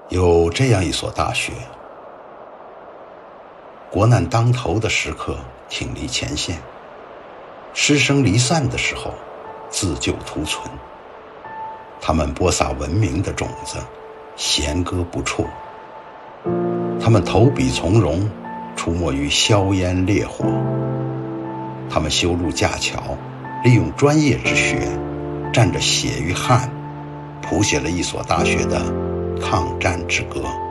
有这样一所大学，国难当头的时刻挺立前线，师生离散的时候自救图存。他们播撒文明的种子，弦歌不辍。他们投笔从戎，出没于硝烟烈火。他们修路架桥，利用专业之学，蘸着血与汗，谱写了一所大学的抗战之歌。